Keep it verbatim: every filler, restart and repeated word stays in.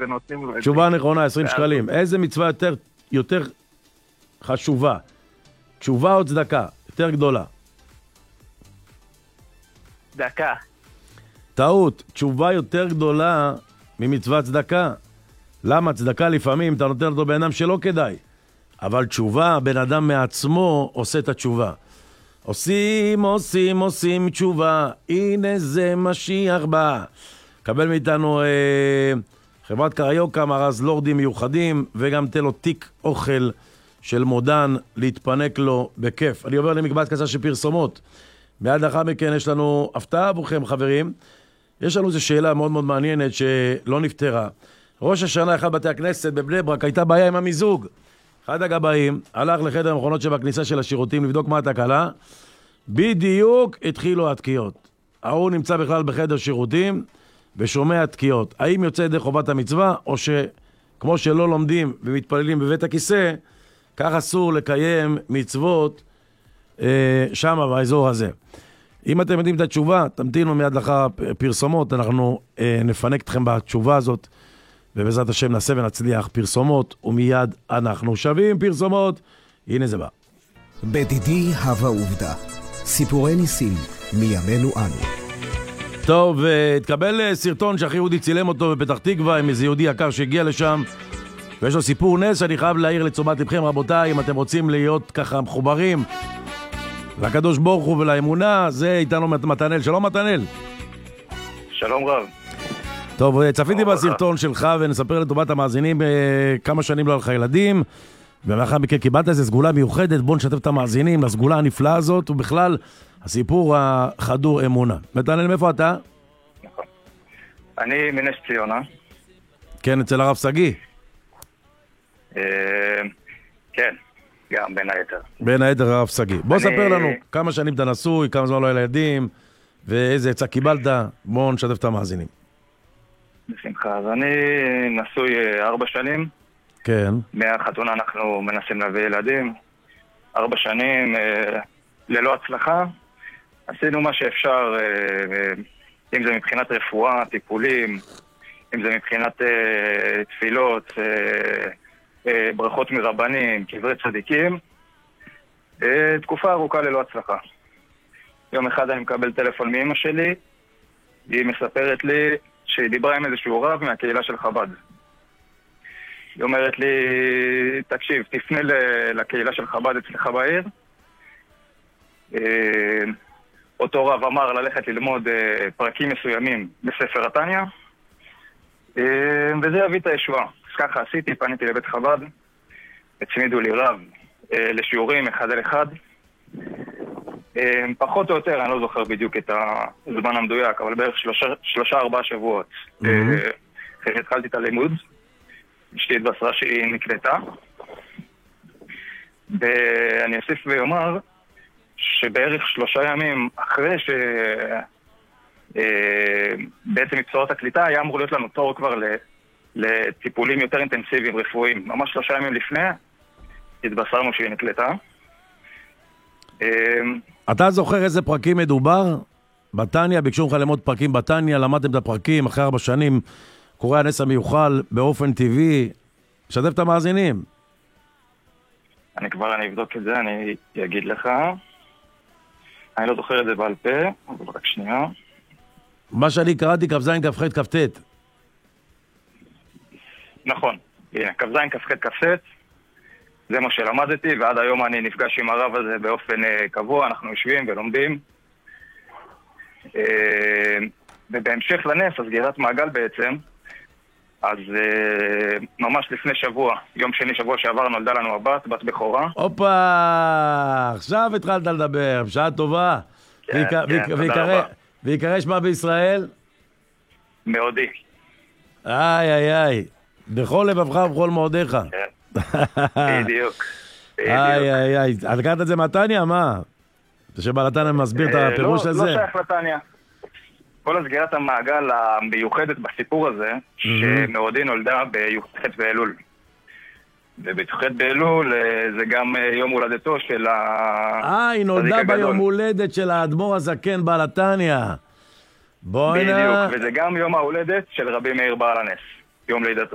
ונותנים לו... תשובה נכונה, עשרים שקלים. איזה מצווה יותר, יותר חשובה? תשובה או צדקה? יותר גדולה? צדקה. טעות, תשובה יותר גדולה ממצוות צדקה. למה? צדקה לפעמים אתה נותן אותו בן אדם שלא כדאי. אבל תשובה, בן אדם מעצמו עושה את התשובה. עושים, עושים, עושים תשובה, הנה זה משיח בא. קבל מאיתנו אה, חברת קריוקה, מארז לורדים מיוחדים, וגם תן לו תיק אוכל של מודן להתפנק לו בכיף. אני עובר למקבץ כזה של פרסומות. מיד לאחר מכן יש לנו הפתעה עבורכם, חברים. יש לנו איזו שאלה מאוד מאוד מעניינת שלא נפתרה. ראש השנה, אחד בתי הכנסת בבני ברק, הייתה בעיה עם המיזוג. אחד הגבאים הלך לחדר המכונות שבכניסה של השירותים לבדוק מה התקלה. בדיוק התחילו התקיעות. ההוא נמצא בכלל בחדר שירותים ושומע התקיעות. האם יוצא ידי חובת המצווה, או שכמו שלא לומדים ומתפללים בבית הכיסא, כך אסור לקיים מצוות אה, שם באזור הזה. אם אתם יודעים את התשובה, תמתינו מיד לאחר פרסומות, אנחנו אה, נפנק אתכם בתשובה הזאת, ובעזרת השם נעשה ונצליח פרסומות, ומיד אנחנו שווים פרסומות. הנה זה בא. בדידי הווה עובדה, סיפורי ניסים מימינו אנו. טוב, התקבל סרטון שאחי יהודי צילם אותו בפתח תקווה עם איזה יהודי יקר שהגיע לשם, ויש לו סיפור נס שאני חייב להעיר לתשומת לבכם, רבותיי. אם אתם רוצים להיות ככה מחוברים לקדוש ברוך הוא ולאמונה, זה איתנו מתנאל. שלום מתנאל. שלום רב. טוב, צפיתי בסרטון שלך, ונספר לטובת המאזינים כמה שנים לא הלכה ילדים, ומאחר מכן קיבלת איזו סגולה מיוחדת. בוא נשתף את המאזינים לסגולה הנפלאה הזאת, ובכלל הסיפור החדור אמונה. מתנאל, מאיפה אתה? נכון. אני מנס ציונה. כן, אצל הרב סגי. כן, גם בין היתר. בין היתר הרב סגי. בוא ספר לנו כמה שנים אתה נשוי, כמה זמן לא היה ילדים, ואיזה עצה קיבלת. בוא נשתף את המאזינים. בשמחה. אז אני נשוי ארבע שנים. כן. מהחתונה אנחנו מנסים להביא ילדים. ארבע שנים ללא הצלחה. עשינו מה שאפשר, אם זה מבחינת רפואה, טיפולים, אם זה מבחינת תפילות, ברכות מרבנים, קברי צדיקים. תקופה ארוכה ללא הצלחה. יום אחד אני מקבל טלפון מאמא שלי, היא מספרת לי שהיא דיברה עם איזשהו רב מהקהילה של חב"ד. היא אומרת לי, תקשיב, תפנה לקהילה של חב"ד אצלך בעיר. אותו רב אמר ללכת ללמוד פרקים מסוימים בספר התניא, וזה יביא את הישועה. אז ככה עשיתי, פניתי לבית חב"ד, הצמידו לי רב לשיעורים אחד על אחד. פחות או יותר, אני לא זוכר בדיוק את הזמן המדויק, אבל בערך שלושה, שלושה ארבעה שבועות. אחרי שהתחלתי את הלימוד, אשתי התבשרה שהיא נקלטה. ואני אוסיף ואומר שבערך שלושה ימים אחרי ש... בעצם מבשורת הקליטה היה אמור להיות לנו תור כבר לטיפולים יותר אינטנסיביים רפואיים. ממש שלושה ימים לפני התבשרנו שהיא נקלטה. אתה זוכר איזה פרקים מדובר? בתניא, ביקשו לך ללמוד פרקים בתניא, למדתם את הפרקים, אחרי ארבע שנים קורא הנס המיוחל באופן טבעי. שתף את המאזינים. אני כבר אני אבדוק את זה, אני אגיד לך. אני לא זוכר את זה בעל פה, אבל רק שנייה. מה שאני קראתי, כ"ז, כ"ח, כ"ט. נכון, הנה, כ"ז, כ"ח, כ"ט. זה מה שלמדתי, ועד היום אני נפגש עם הרב הזה באופן uh, קבוע, אנחנו יושבים ולומדים. Uh, ובהמשך לנס, הסגירת מעגל בעצם, אז uh, ממש לפני שבוע, יום שני שבוע שעבר, נולדה לנו הבת, בת בכורה. הופה, עכשיו התחלת לדבר, בשעה טובה. כן, כן, תודה רבה. ויקרא שמה בישראל? מאודי. איי, איי, איי. בכל לבבך ובכל מאודיך. כן. בדיוק. איי, איי, איי. את קראת את זה מהתניא? מה? שבעל התניא מסביר את הפירוש הזה? לא שייך לתניא. כל הסגירת המעגל המיוחדת בסיפור הזה, שמאודי נולדה בי"ח באלול. ובי"ח באלול זה גם יום הולדתו של הצדיק הגדול. אה, היא נולדה ביום הולדת של האדמו"ר הזקן בעל התניא. בדיוק, וזה גם יום ההולדת של רבי מאיר בעל הנס. יום לידתו.